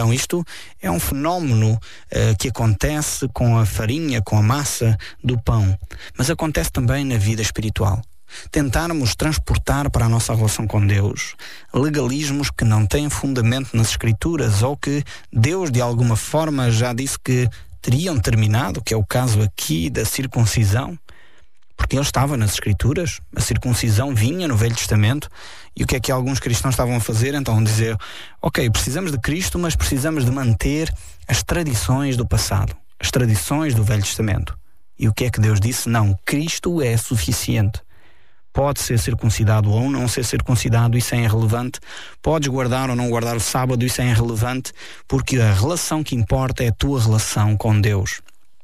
Então isto é um fenómeno que acontece com a farinha, com a massa do pão, mas acontece também na vida espiritual. Tentarmos transportar para a nossa relação com Deus legalismos que não têm fundamento nas Escrituras ou que Deus de alguma forma já disse que teriam terminado, que é o caso aqui da circuncisão, porque ele estava nas Escrituras, a circuncisão vinha no Velho Testamento, e o que é que alguns cristãos estavam a fazer? Então dizer, ok, precisamos de Cristo, mas precisamos de manter as tradições do passado, as tradições do Velho Testamento. E o que é que Deus disse? Não, Cristo é suficiente. Pode ser circuncidado ou não ser circuncidado, isso é irrelevante. Podes guardar ou não guardar o sábado, isso é irrelevante, porque a relação que importa é a tua relação com Deus.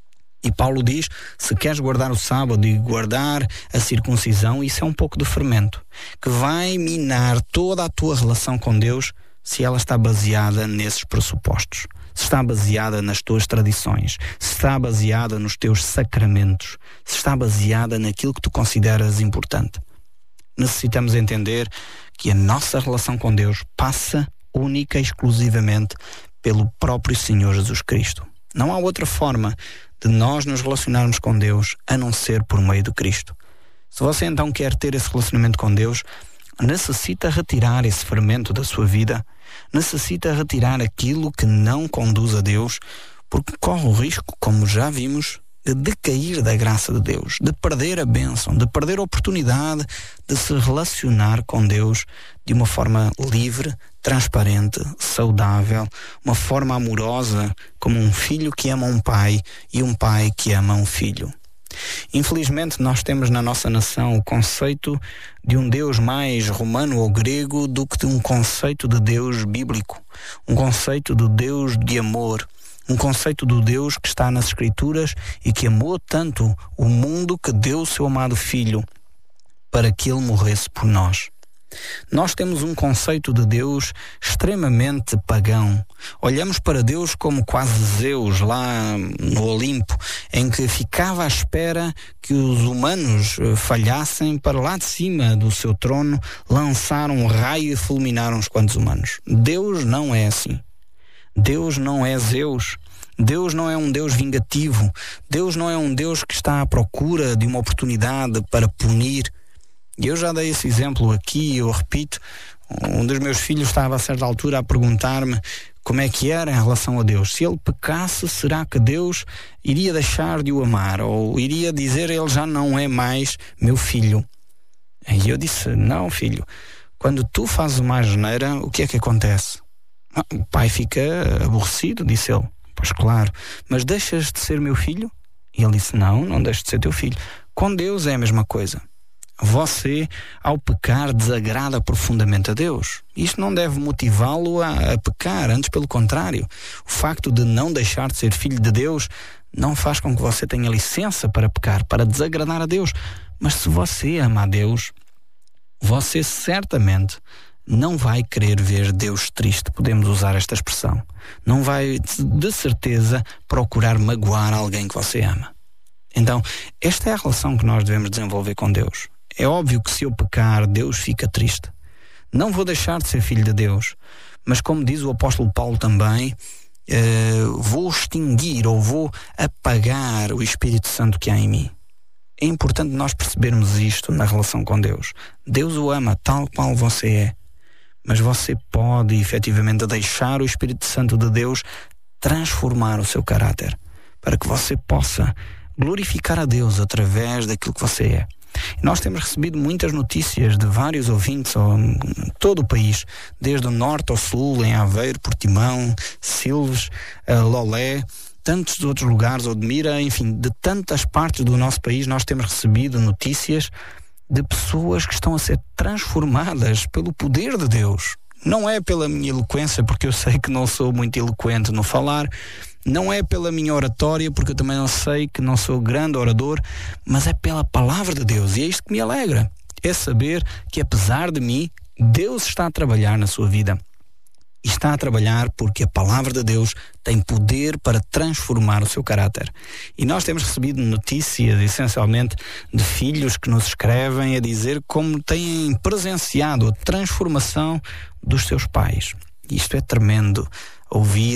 E Paulo diz, se queres guardar o sábado e guardar a circuncisão, isso é um pouco de fermento, que vai minar toda a tua relação com Deus se ela está baseada nesses pressupostos. Se está baseada nas tuas tradições, se está baseada nos teus sacramentos, se está baseada naquilo que tu consideras importante. Necessitamos entender que a nossa relação com Deus passa única e exclusivamente pelo próprio Senhor Jesus Cristo. Não há outra forma de nós nos relacionarmos com Deus a não ser por meio de Cristo. Se você então quer ter esse relacionamento com Deus, necessita retirar esse fermento da sua vida, necessita retirar aquilo que não conduz a Deus, porque corre o risco, como já vimos, de decair da graça de Deus, de perder a bênção, de perder a oportunidade de se relacionar com Deus de uma forma livre, transparente, saudável, uma forma amorosa, como um filho que ama um pai e um pai que ama um filho. Infelizmente nós temos na nossa nação o conceito de um Deus mais romano ou grego do que de um conceito de Deus bíblico, um conceito de Deus de amor, um conceito do Deus que está nas Escrituras e que amou tanto o mundo que deu o seu amado Filho para que ele morresse por nós. Nós temos um conceito de Deus extremamente pagão. Olhamos para Deus como quase Zeus lá no Olimpo, em que ficava à espera que os humanos falhassem para lá de cima do seu trono, lançar um raio e fulminar uns quantos humanos. Deus não é assim. Deus não é Zeus. Deus não é um Deus vingativo. Deus não é um Deus que está à procura de uma oportunidade para punir. E eu já dei esse exemplo aqui, eu repito, um dos meus filhos estava a certa altura a perguntar-me como é que era em relação a Deus. Se ele pecasse, será que Deus iria deixar de o amar? Ou iria dizer, ele já não é mais meu filho? E eu disse, não filho, quando tu fazes uma asneira, o que é que acontece? O pai fica aborrecido, disse ele. Pois claro, mas deixas de ser meu filho? E ele disse, não deixo de ser teu filho. Com Deus é a mesma coisa. Você, ao pecar, desagrada profundamente a Deus. Isto não deve motivá-lo a pecar, antes pelo contrário. O facto de não deixar de ser filho de Deus não faz com que você tenha licença para pecar, para desagradar a Deus. Mas se você ama a Deus, você certamente não vai querer ver Deus triste, podemos usar esta expressão. Não vai, de certeza, procurar magoar alguém que você ama. Então, esta é a relação que nós devemos desenvolver com Deus. É óbvio que se eu pecar, Deus fica triste. Não vou deixar de ser filho de Deus. Mas como diz o apóstolo Paulo também, vou extinguir ou vou apagar o Espírito Santo que há em mim. É importante nós percebermos isto na relação com Deus. Deus o ama tal qual você é. Mas você pode efetivamente deixar o Espírito Santo de Deus transformar o seu caráter, para que você possa glorificar a Deus através daquilo que você é. Nós temos recebido muitas notícias de vários ouvintes em todo o país, desde o norte ao sul, em Aveiro, Portimão, Silves, Lolé, tantos outros lugares, Odmira, enfim, de tantas partes do nosso país nós temos recebido notícias de pessoas que estão a ser transformadas pelo poder de Deus. Não é pela minha eloquência, porque eu sei que não sou muito eloquente no falar, não é pela minha oratória, porque eu também não sei que não sou grande orador, mas é pela palavra de Deus, e é isto que me alegra. É saber que apesar de mim, Deus está a trabalhar na sua vida. E está a trabalhar porque a palavra de Deus tem poder para transformar o seu caráter. E nós temos recebido notícias, essencialmente, de filhos que nos escrevem a dizer como têm presenciado a transformação dos seus pais. Isto é tremendo. ouvir